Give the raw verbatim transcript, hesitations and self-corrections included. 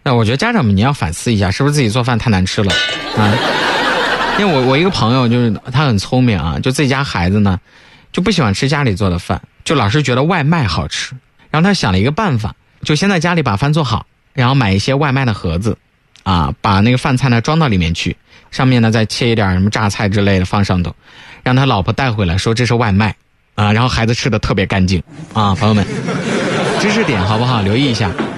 那我觉得家长们你要反思一下，是不是自己做饭太难吃了啊？因为我我一个朋友就是他很聪明啊，就自己家孩子呢就不喜欢吃家里做的饭，就老是觉得外卖好吃。然后他想了一个办法，就先在家里把饭做好，然后买一些外卖的盒子啊，把那个饭菜呢装到里面去，上面呢再切一点什么榨菜之类的放上头，让他老婆带回来说这是外卖啊，然后孩子吃的特别干净啊。朋友们，知识点好不好？留意一下。